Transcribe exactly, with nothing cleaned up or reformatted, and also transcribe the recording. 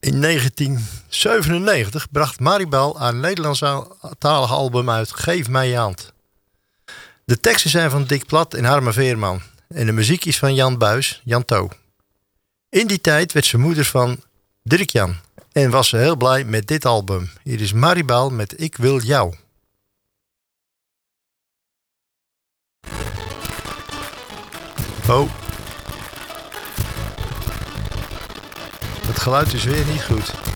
In negentien zevenennegentig bracht Maribel haar Nederlandstalige album uit Geef mij je hand. De teksten zijn van Dick Plat en Harme Veerman. En de muziek is van Jan Buis, Jan To. In die tijd werd ze moeder van Dirk-Jan. En was ze heel blij met dit album. Hier is Maribel met Ik wil jou. Oh. Het geluid is weer niet goed.